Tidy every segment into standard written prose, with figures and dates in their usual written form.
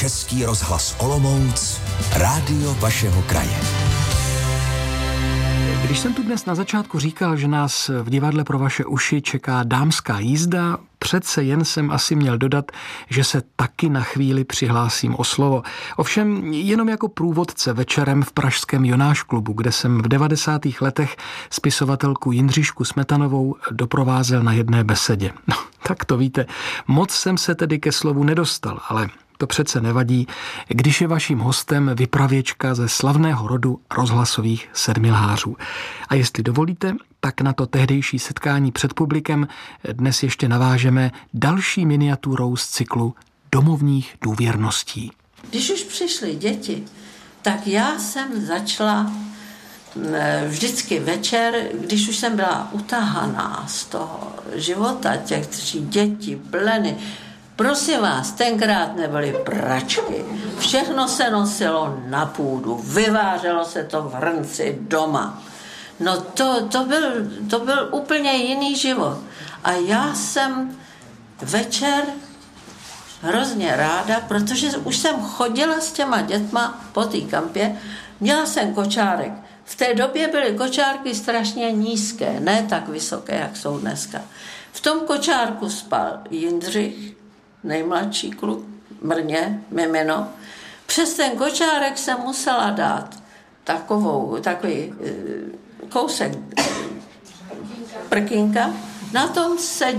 Český rozhlas Olomouc, rádio vašeho kraje. Když jsem tu dnes na začátku říkal, že nás v divadle Pro vaše uši čeká dámská jízda, přece jen jsem asi měl dodat, že se taky na chvíli přihlásím o slovo. Ovšem jenom jako průvodce večerem v pražském Jonáš klubu, kde jsem v 90. letech spisovatelku Jindřišku Smetanovou doprovázel na jedné besedě. No, tak to víte, moc jsem se tedy ke slovu nedostal, ale to přece nevadí, když je vaším hostem vypravěčka ze slavného rodu rozhlasových sedmilhářů. A jestli dovolíte, tak na to tehdejší setkání před publikem dnes ještě navážeme další miniaturou z cyklu Domovních důvěrností. Když už přišly děti, tak já jsem začala vždycky večer, když už jsem byla utahaná z toho života, těch 3 dětí, pleny. Prosím vás, tenkrát nebyly pračky. Všechno se nosilo na půdu, vyváželo se to v hrnci doma. No to byl úplně jiný život. A já jsem večer hrozně ráda, protože už jsem chodila s těma dětma po té kampě, měla jsem kočárek. V té době byly kočárky strašně nízké, ne tak vysoké, jak jsou dneska. V tom kočárku spal Jindřich, nejmladší kluk, Mrně, mimino. Přes ten kočárek jsem musela dát takový kousek prkínka. Na tom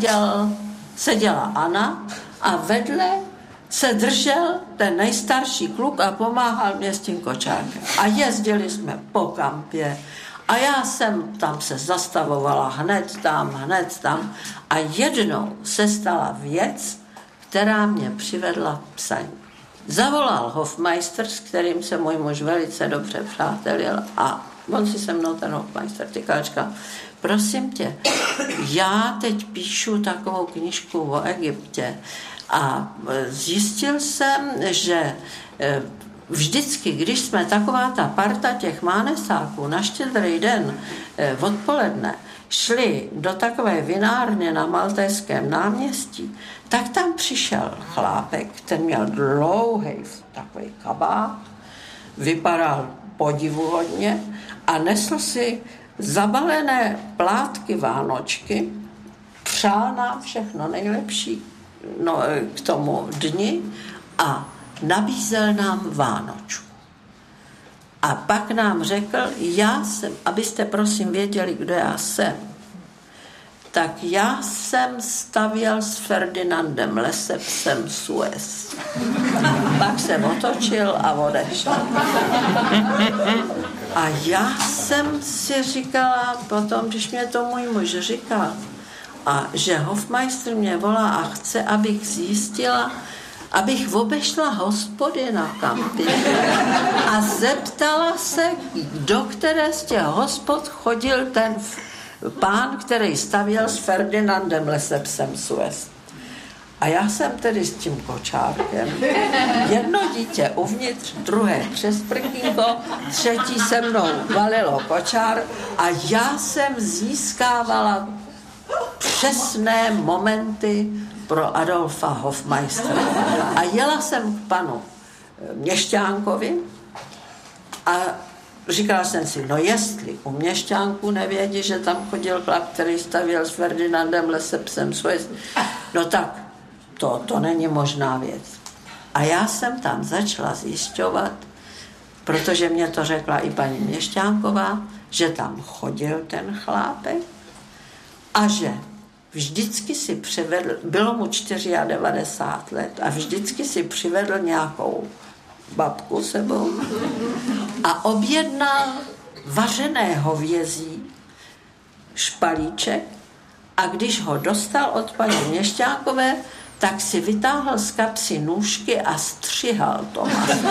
seděla Anna a vedle se držel ten nejstarší kluk a pomáhal mě s tím kočárkem. A jezdili jsme po kampě a já jsem tam se zastavovala hned tam a jednou se stala věc, která mě přivedla k psaní. Zavolal Hofmeister, s kterým se můj muž velice dobře přátelil a on si se mnou ten Hofmeister říkal, prosím tě, já teď píšu takovou knížku o Egyptě a zjistil jsem, že vždycky, když jsme taková ta parta těch mánesáků na Štědrý den odpoledne šli do takové vinárny na Maltéském náměstí, tak tam přišel chlápek, ten měl dlouhý takový kabát, vypadal podivuhodně a nesl si zabalené plátky vánočky, přál nám všechno nejlepší k tomu dni a nabízel nám vánočku. A pak nám řekl, abyste prosím věděli, kdo já jsem, tak já jsem stavěl s Ferdinandem Lesepsem Suez. Pak jsem otočil a odešel. A já jsem si říkala potom, když mě to můj muž říkal, a že Hofmeister mě volá a chce, abych zjistila, abych obešla hospody na kampě a zeptala se, do které z těch hospod chodil ten pán, který stavěl s Ferdinandem Lesepsem Suez. A já jsem tedy s tím kočárkem, jedno dítě uvnitř, druhé přes prkínko, třetí se mnou valilo kočár a já jsem získávala přesné momenty pro Adolfa Hofmeistera. A jela jsem k panu Měšťánkovi a říkala jsem si, no jestli u Měšťánků nevědí, že tam chodil chlap, který stavěl s Ferdinandem Lesepsem Suez, no tak to není možná věc. A já jsem tam začala zjišťovat, protože mě to řekla i paní Měšťánková, že tam chodil ten chlápek a že vždycky si přivedl, bylo mu 94 let a vždycky si přivedl nějakou babku sebou a objednal vařené hovězí, špalíček a když ho dostal od paní Měšťánkové, tak si vytáhl z kapsy nůžky a střihal to maso.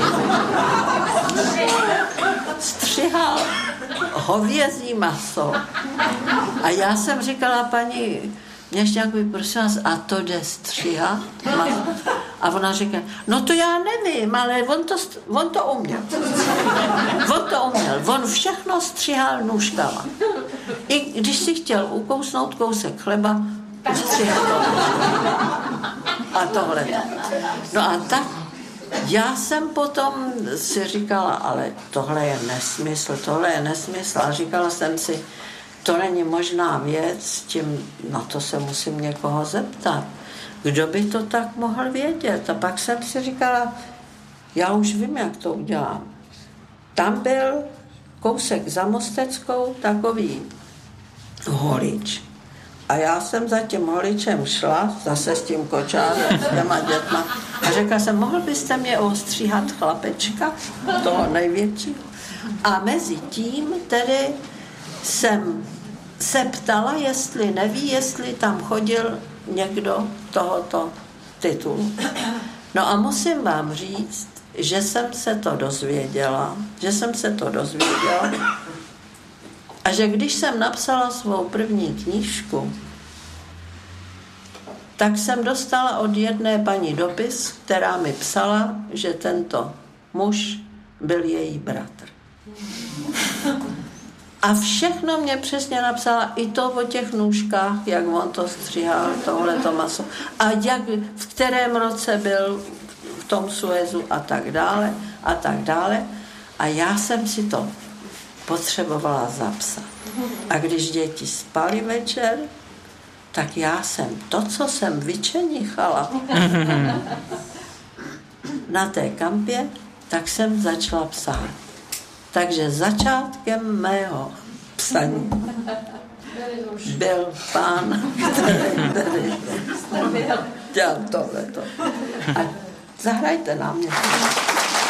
Střihal hovězí maso. A já jsem říkala paní Měšťánkovi, prosím vás, a to jde stříhat? A ona říká, no to já nevím, ale on to uměl. On všechno stříhal nůžkama. I když si chtěl ukousnout kousek chleba, stříhal to. A tohle. No a tak já jsem potom si říkala, ale tohle je nesmysl. A říkala jsem si, to není možná věc, tím na to se musím někoho zeptat. Kdo by to tak mohl vědět? A pak jsem si říkala, já už vím, jak to udělám. Tam byl kousek za Mosteckou takový holič. A já jsem za tím holičem šla, zase s tím kočárem, s těma dětma. A řekla jsem, mohl byste mě ostříhat chlapečka, toho největšího? A mezi tím tedy jsem se ptala, jestli neví, jestli tam chodil někdo tohoto titulu. No a musím vám říct, že jsem se to dozvěděla, a že když jsem napsala svou první knížku, tak jsem dostala od jedné paní dopis, která mi psala, že tento muž byl její bratr. A všechno mě přesně napsala, i to o těch nůžkách, jak on to stříhal, tohleto maso, a jak, v kterém roce byl v tom Suezu a tak dále, a tak dále. A já jsem si to potřebovala zapsat. A když děti spaly večer, tak já jsem to, co jsem vyčenichala na té kampě, tak jsem začala psát. Takže začátkem mého psaní byl pán, který dělal tohleto. A zahrajte nám něco.